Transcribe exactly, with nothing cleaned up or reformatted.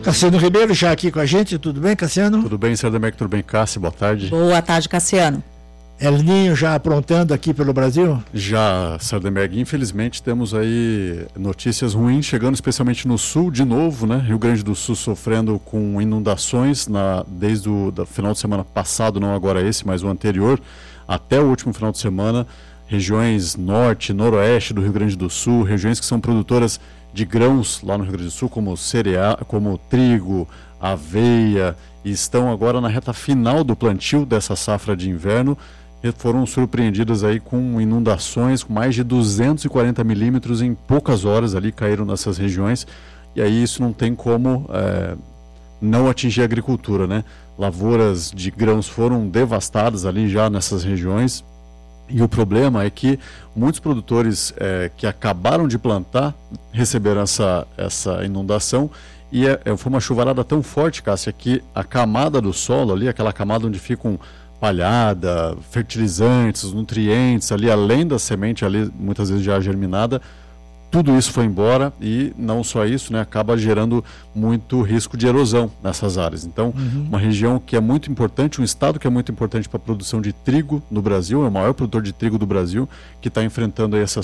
Cassiano Ribeiro já aqui com a gente, tudo bem, Cassiano? Tudo bem, Sardemec, tudo bem, Cássio, boa tarde. Boa tarde, Cassiano. El Ninho já aprontando aqui pelo Brasil? Já, Sardemec, infelizmente temos aí notícias ruins chegando especialmente no sul de novo, né? Rio Grande do Sul sofrendo com inundações na, desde o da final de semana passado, não agora esse, mas o anterior, até o último final de semana. Regiões norte, noroeste do Rio Grande do Sul, regiões que são produtoras de grãos lá no Rio Grande do Sul, como cereal, como trigo, aveia, e estão agora na reta final do plantio dessa safra de inverno. Foram surpreendidas aí com inundações, com mais de duzentos e quarenta milímetros em poucas horas ali caíram nessas regiões, e aí isso não tem como é, não atingir a agricultura, né? Lavouras de grãos foram devastadas ali já nessas regiões, e o problema é que muitos produtores é, que acabaram de plantar receberam essa, essa inundação, e é, foi uma chuvarada tão forte, Cássia, que a camada do solo ali, aquela camada onde ficam palhada, fertilizantes, nutrientes ali, além da semente ali, muitas vezes já germinada, tudo isso foi embora, e não só isso, né, acaba gerando muito risco de erosão nessas áreas. Então, uhum. uma região que é muito importante, um estado que é muito importante para a produção de trigo no Brasil, é o maior produtor de trigo do Brasil, que está enfrentando aí essa